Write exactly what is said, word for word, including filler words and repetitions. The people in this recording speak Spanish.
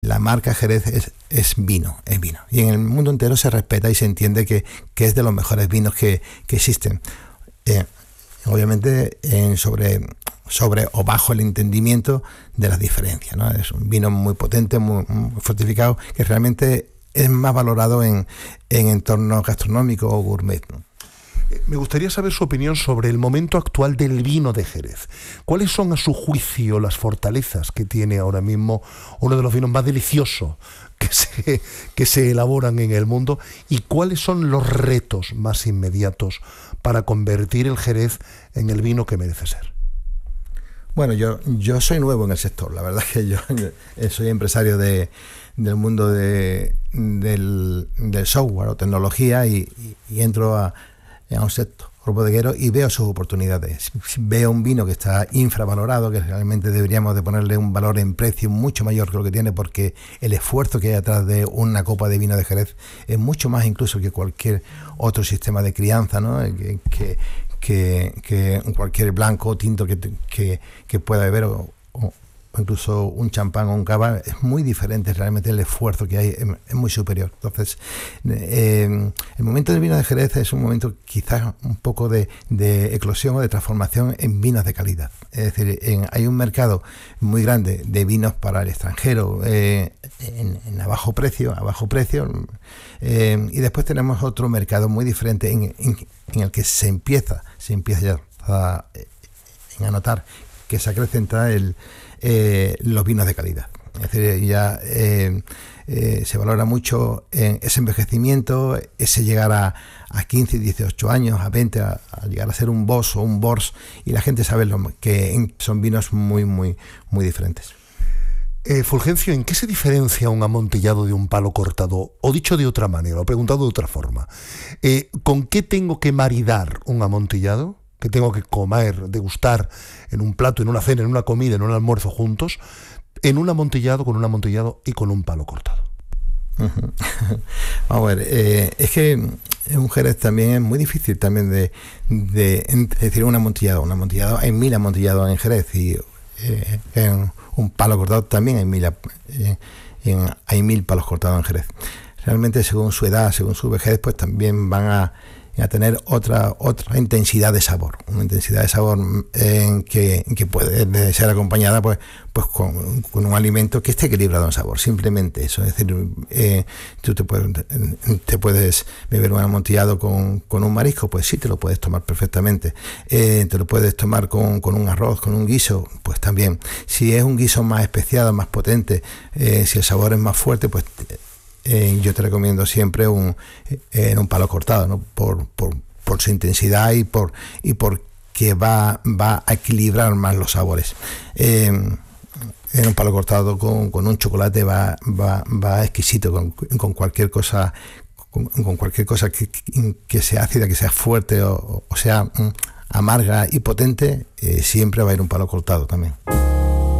La marca Jerez es, es vino, es vino. Y en el mundo entero se respeta y se entiende que, que es de los mejores vinos que, que existen. Eh, obviamente en sobre, sobre o bajo el entendimiento de las diferencias, ¿no? Es un vino muy potente, muy, muy fortificado, que realmente es más valorado en, en entornos gastronómicos o gourmet, ¿no? Me gustaría saber su opinión sobre el momento actual del vino de Jerez. ¿Cuáles son, a su juicio, las fortalezas que tiene ahora mismo uno de los vinos más deliciosos que se, que se elaboran en el mundo? ¿Y cuáles son los retos más inmediatos para convertir el Jerez en el vino que merece ser? Bueno, yo, yo soy nuevo en el sector. La verdad es que yo, yo soy empresario de, del mundo de, del, del software o tecnología y, y, y entro a a un sector bodeguero y veo sus oportunidades. Veo un vino que está infravalorado, que realmente deberíamos de ponerle un valor en precio mucho mayor que lo que tiene, porque el esfuerzo que hay atrás de una copa de vino de Jerez es mucho más incluso que cualquier otro sistema de crianza, ¿no? que, que, que, que cualquier blanco o tinto que, que, que pueda beber o, o incluso un champán o un cava. Es muy diferente, realmente el esfuerzo que hay es, es muy superior. Entonces, eh, el momento del vino de Jerez es un momento quizás un poco de, de eclosión o de transformación en vinos de calidad. Es decir, en, hay un mercado muy grande de vinos para el extranjero eh, en, en a bajo precio, a bajo precio eh, y después tenemos otro mercado muy diferente en, en, en el que se empieza, se empieza ya a, a notar que se acrecenta el Eh, los vinos de calidad. Es decir, ya eh, eh, se valora mucho en ese envejecimiento, ese llegar a, a quince, dieciocho años, a veinte, a, a llegar a ser un Boss o un Bors, y la gente sabe lo, que son vinos muy, muy, muy diferentes. Eh, Fulgencio, ¿en qué se diferencia un amontillado de un palo cortado? O dicho de otra manera, o preguntado de otra forma, eh, ¿con qué tengo que maridar un amontillado que tengo que comer, degustar en un plato, en una cena, en una comida, en un almuerzo juntos, en un amontillado, con un amontillado y con un palo cortado? Uh-huh. Vamos a ver, eh, es que un Jerez también es muy difícil también de, de, de decir un amontillado. Un amontillado, hay mil amontillados en Jerez, y eh, en un palo cortado también hay mil, eh, en, hay mil palos cortados en Jerez. Realmente, según su edad, según su vejez, pues también van a a tener otra otra intensidad de sabor, una intensidad de sabor en que, en que puede ser acompañada pues pues con, con un alimento que esté equilibrado en sabor, simplemente eso. Es decir, eh, tú te puedes te puedes beber un amontillado con, con un marisco, pues sí, te lo puedes tomar perfectamente. Eh, te lo puedes tomar con, con un arroz, con un guiso, pues también. Si es un guiso más especiado, más potente, eh, si el sabor es más fuerte, pues Eh, yo te recomiendo siempre un, eh, un palo cortado, ¿no? Por, por, por su intensidad y por y porque va, va a equilibrar más los sabores. Eh, en un palo cortado con, con un chocolate va, va, va exquisito, con, con cualquier cosa, con, con cualquier cosa que, que sea ácida, que sea fuerte o, o sea amarga y potente, eh, siempre va a ir un palo cortado también.